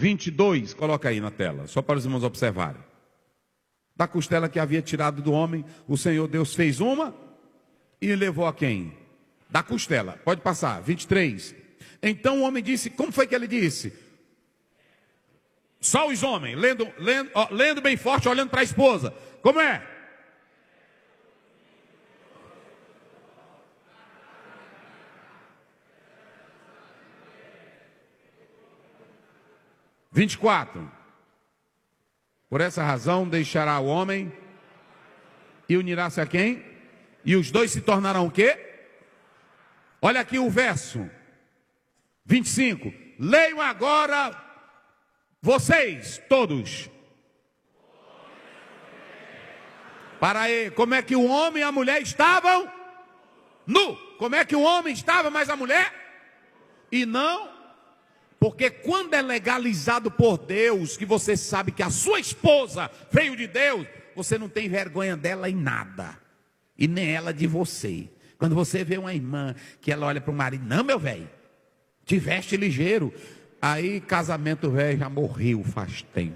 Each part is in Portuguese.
22, coloca aí na tela, só para os irmãos observarem. Da costela que havia tirado do homem, o Senhor Deus fez uma e levou a quem? Da costela. Pode passar, 23. Então o homem disse, como foi que ele disse? Só os homens, lendo bem forte, olhando para a esposa. Como é? (24) Por essa razão deixará o homem e unirá-se a quem? E os dois se tornarão o quê? Olha aqui o verso 25. Leiam agora vocês todos. Para aí, como é que o homem e a mulher estavam? Nu. Como é que o homem estava, mas a mulher? E não. Porque quando é legalizado por Deus, que você sabe que a sua esposa veio de Deus, você não tem vergonha dela em nada. E nem ela de você. Quando você vê uma irmã que ela olha para o marido, não, meu velho, te veste ligeiro. Aí casamento velho já morreu faz tempo.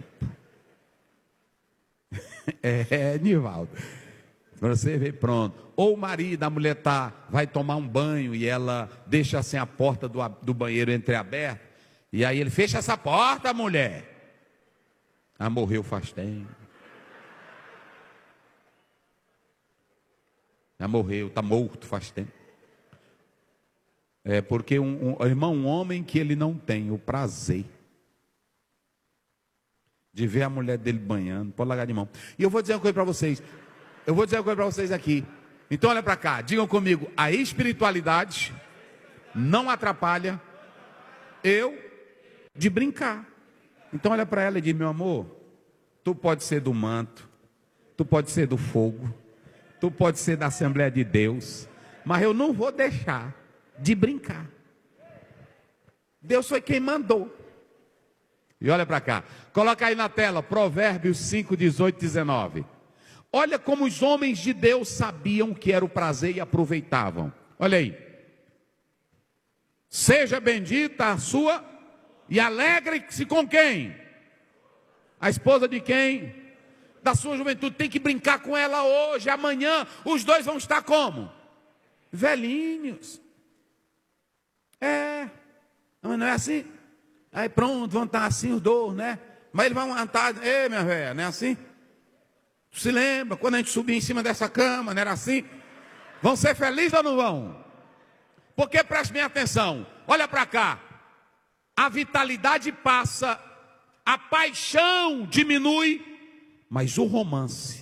Nivaldo. Você vê, pronto. Ou o marido, a mulher vai tomar um banho e ela deixa assim a porta do banheiro entreaberta. E aí ele fecha essa porta, mulher. Ah, morreu faz tempo. Já morreu, está morto faz tempo. É porque um homem que ele não tem o prazer de ver a mulher dele banhando, pode largar de mão. E eu vou dizer uma coisa para vocês. Eu vou dizer uma coisa para vocês aqui. Então olha para cá, digam comigo, a espiritualidade não atrapalha eu de brincar. Então olha para ela e diz, meu amor, tu pode ser do manto, tu pode ser do fogo, tu pode ser da Assembleia de Deus, mas eu não vou deixar de brincar. Deus foi quem mandou. E olha para cá, coloca aí na tela, Provérbios 5, 18, 19. Olha como os homens de Deus sabiam que era o prazer e aproveitavam. Olha aí. Seja bendita a sua e alegre-se com quem? A esposa de quem? Da sua juventude. Tem que brincar com ela hoje, amanhã. Os dois vão estar como? Velhinhos. Mas não é assim? Aí pronto, vão estar assim os dois, né? Mas eles vão estar, ei minha velha, não é assim? Tu se lembra, quando a gente subia em cima dessa cama, não era assim? Vão ser felizes ou não vão? Porque preste bem atenção, olha para cá. A vitalidade passa, a paixão diminui, mas o romance.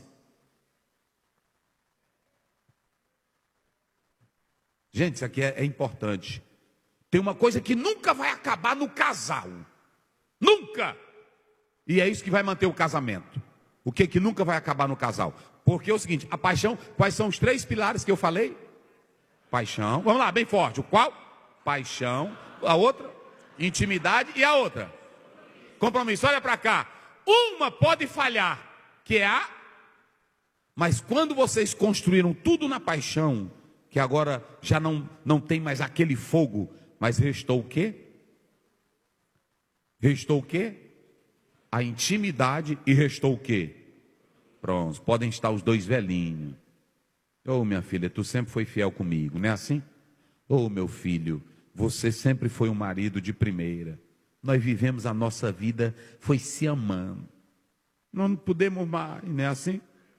Gente, isso aqui é importante. Tem uma coisa que nunca vai acabar no casal. Nunca. E é isso que vai manter o casamento. O que nunca vai acabar no casal? Porque é o seguinte, a paixão, quais são os 3 pilares que eu falei? Paixão, vamos lá, bem forte. O qual? Paixão, a outra? Intimidade e a outra? Compromisso. Olha para cá. Uma pode falhar, que é a... Mas quando vocês construíram tudo na paixão, que agora já não tem mais aquele fogo, mas restou o quê? Restou o quê? A intimidade e restou o quê? Pronto, podem estar os dois velhinhos. Ô minha filha, tu sempre foi fiel comigo, não é assim? Ô meu filho, você sempre foi um marido de primeira. Nós vivemos a nossa vida, foi se amando. Não podemos mais, não é assim?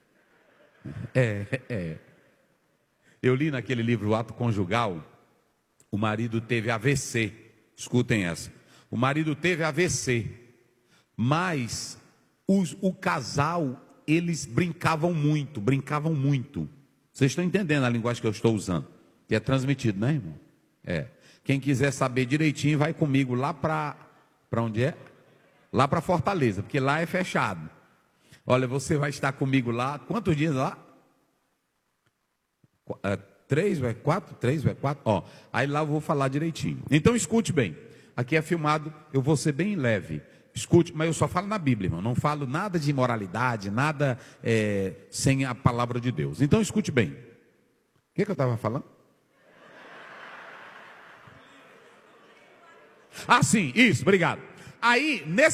Eu li naquele livro, O Ato Conjugal, o marido teve AVC. Escutem essa. O marido teve AVC, mas o casal, eles brincavam muito. Vocês estão entendendo a linguagem que eu estou usando? Que é transmitido, né, irmão? Quem quiser saber direitinho, vai comigo lá para onde é? Lá para Fortaleza, porque lá é fechado. Olha, você vai estar comigo lá, quantos dias lá? 3 ou 4? 3 ou 4? Aí lá eu vou falar direitinho. Então escute bem, aqui é filmado, eu vou ser bem leve. Escute, mas eu só falo na Bíblia, irmão. Não falo nada de imoralidade, nada sem a palavra de Deus. Então escute bem. O que eu estava falando? Sim, isso, obrigado. Aí, nesse